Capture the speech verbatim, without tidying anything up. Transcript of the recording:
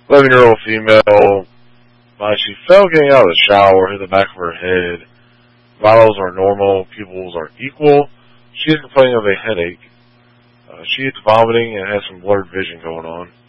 eleven-year-old female. Uh, she fell getting out of the shower, hit the back of her head. Vitals are normal. Pupils are equal. She is complaining of a headache. Uh, she is vomiting and has some blurred vision going on.